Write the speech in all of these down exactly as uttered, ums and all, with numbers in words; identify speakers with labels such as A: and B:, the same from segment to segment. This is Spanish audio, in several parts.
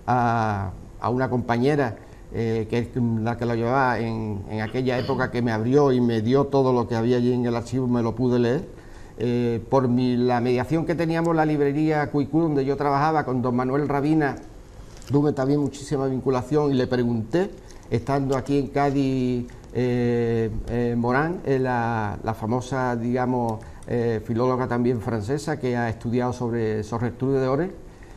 A: a, a una compañera eh, que es la que lo llevaba en, en aquella época, que me abrió y me dio todo lo que había allí en el archivo, me lo pude leer. Eh, por mi, la mediación que teníamos la librería Cuicú, donde yo trabajaba con don Manuel Rabina, tuve también muchísima vinculación y le pregunté, estando aquí en Cádiz, eh, eh, Morán, eh, la, la famosa, digamos, eh, filóloga también francesa, que ha estudiado sobre Sorrestrude de Ores,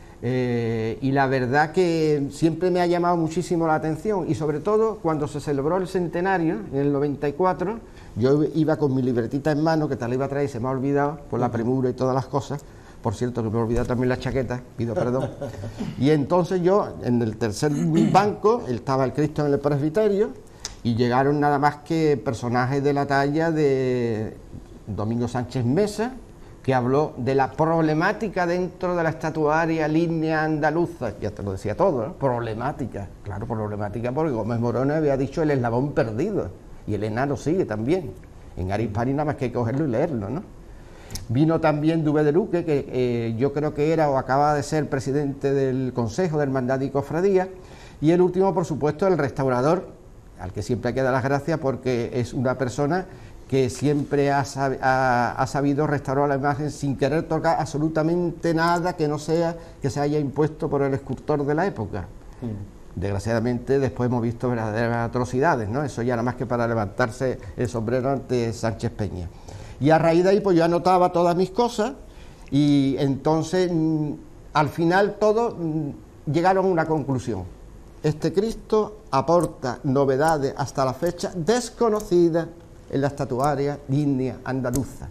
A: eh, y la verdad que siempre me ha llamado muchísimo la atención, y sobre todo cuando se celebró el centenario, en el noventa y cuatro, yo iba con mi libretita en mano, que te la iba a traer y se me ha olvidado, por la premura y todas las cosas. Por cierto, que me he olvidado también la chaqueta, pido perdón. Y entonces yo, en el tercer banco, estaba el Cristo en el presbiterio, y llegaron nada más que personajes de la talla de Domingo Sánchez Mesa, que habló de la problemática dentro de la estatuaria línea andaluza. Ya te lo decía todo, ¿no? Problemática, claro, problemática, porque Gómez Morona había dicho el eslabón perdido, y el enano sigue también. En Arizpari nada más que hay que cogerlo y leerlo, ¿no? Vino también Dubé de Luque, que eh, yo creo que era o acaba de ser presidente del Consejo de Hermandad y Cofradía, y el último, por supuesto, el restaurador, al que siempre hay que dar las gracias, porque es una persona que siempre ha, sab ha, ha sabido restaurar la imagen sin querer tocar absolutamente nada que no sea que se haya impuesto por el escultor de la época. Mm. Desgraciadamente después hemos visto verdaderas atrocidades, ¿no? Eso ya nada más que para levantarse el sombrero ante Sánchez Peña. Y a raíz de ahí pues yo anotaba todas mis cosas, y entonces mmm, al final todos mmm, llegaron a una conclusión: este Cristo aporta novedades hasta la fecha desconocidas en la estatuaria india andaluza.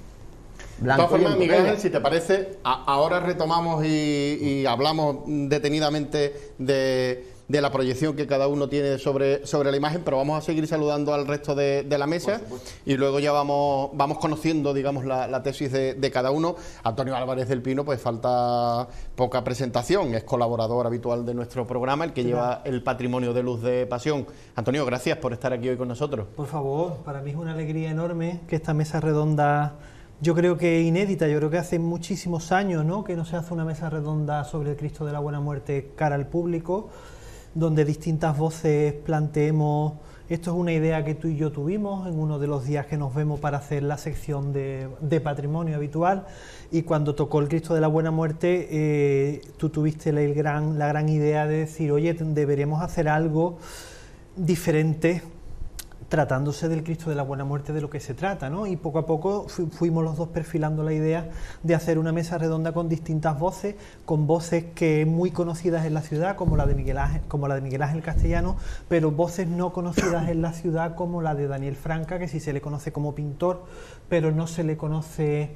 B: De todas formas, Miguel Ángel, si te parece, a, ahora retomamos y, y hablamos detenidamente de, de la proyección que cada uno tiene sobre, sobre la imagen, pero vamos a seguir saludando al resto de, de la mesa y luego ya vamos, vamos conociendo, digamos, la, la tesis de, de cada uno. Antonio Álvarez del Pino, pues falta poca presentación, es colaborador habitual de nuestro programa, el que sí, lleva el patrimonio de Luz de Pasión. Antonio, gracias por estar aquí hoy con nosotros.
C: Por favor, para mí es una alegría enorme que esta mesa redonda, yo creo que inédita, yo creo que hace muchísimos años, ¿no?, que no se hace una mesa redonda sobre el Cristo de la Buena Muerte cara al público, donde distintas voces planteemos. Esto es una idea que tú y yo tuvimos en uno de los días que nos vemos para hacer la sección de, de patrimonio habitual, y cuando tocó el Cristo de la Buena Muerte, eh, tú tuviste la gran, la gran idea de decir, oye, deberíamos hacer algo diferente, tratándose del Cristo de la Buena Muerte, de lo que se trata, ¿no? Y poco a poco fu fuimos los dos perfilando la idea de hacer una mesa redonda con distintas voces, con voces que muy conocidas en la ciudad, como la de Miguel Ángel, como la de Miguel Ángel Castellano, pero voces no conocidas en la ciudad, como la de Daniel Franca, que sí se le conoce como pintor, pero no se le conoce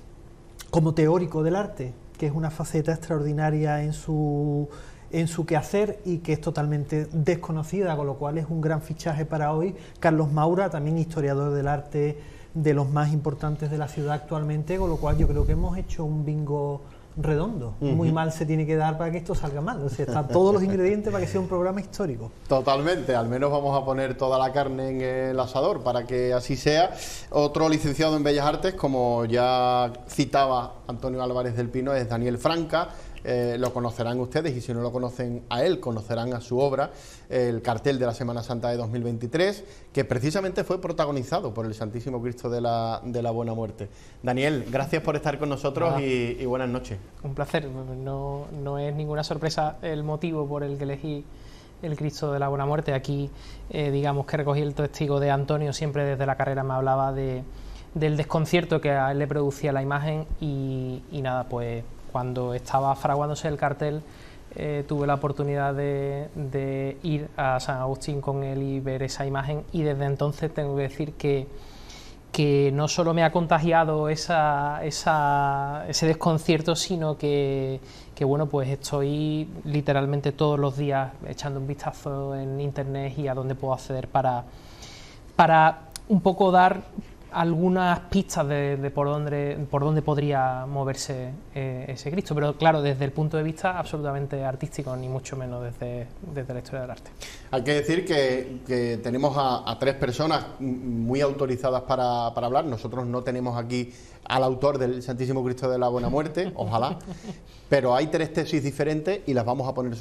C: como teórico del arte, que es una faceta extraordinaria en su en su quehacer y que es totalmente desconocida, con lo cual es un gran fichaje para hoy. Carlos Maura, también historiador del arte de los más importantes de la ciudad actualmente, con lo cual yo creo que hemos hecho un bingo redondo. Uh-huh. Muy mal se tiene que dar para que esto salga mal, o sea, están todos los ingredientes para que sea un programa histórico.
B: Totalmente, al menos vamos a poner toda la carne en el asador para que así sea. Otro licenciado en Bellas Artes, como ya citaba Antonio Álvarez del Pino, es Daniel Franca. Eh, lo conocerán ustedes, y si no lo conocen a él, conocerán a su obra, el cartel de la Semana Santa de dos mil veintitrés, que precisamente fue protagonizado por el Santísimo Cristo de la, de la Buena Muerte. Daniel, gracias por estar con nosotros y, y buenas noches.
D: Un placer, no, no es ninguna sorpresa el motivo por el que elegí el Cristo de la Buena Muerte. Aquí, eh, digamos que recogí el testigo de Antonio, siempre desde la carrera me hablaba de, del desconcierto que a él le producía la imagen, y, y nada, pues cuando estaba fraguándose el cartel, eh, tuve la oportunidad de, de ir a San Agustín con él y ver esa imagen, y desde entonces tengo que decir que, que no solo me ha contagiado esa, esa, ese desconcierto, sino que, que bueno, pues estoy literalmente todos los días echando un vistazo en internet y a dónde puedo acceder para, para un poco dar algunas pistas de, de por dónde por dónde podría moverse eh, ese Cristo, pero claro, desde el punto de vista absolutamente artístico, ni mucho menos desde, desde la historia del arte.
B: Hay que decir que, que tenemos a, a tres personas muy autorizadas para, para hablar. Nosotros no tenemos aquí al autor del Santísimo Cristo de la Buena Muerte, ojalá, pero hay tres tesis diferentes y las vamos a poner